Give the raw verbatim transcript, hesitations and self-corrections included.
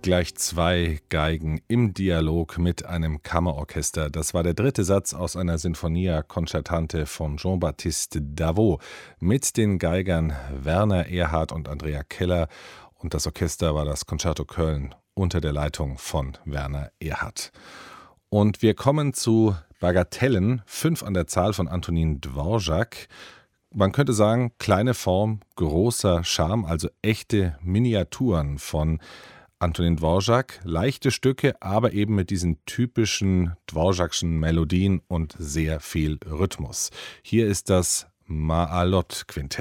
Gleich zwei Geigen im Dialog mit einem Kammerorchester. Das war der dritte Satz aus einer Sinfonia Concertante von Jean-Baptiste Davout mit den Geigern Werner Erhard und Andrea Keller. Und das Orchester war das Concerto Köln unter der Leitung von Werner Erhard. Und wir kommen zu Bagatellen, fünf an der Zahl von Antonin Dvorak. Man könnte sagen, kleine Form, großer Charme, also echte Miniaturen von Antonin Dvorak, leichte Stücke, aber eben mit diesen typischen Dvorakschen Melodien und sehr viel Rhythmus. Hier ist das Maalot-Quintett.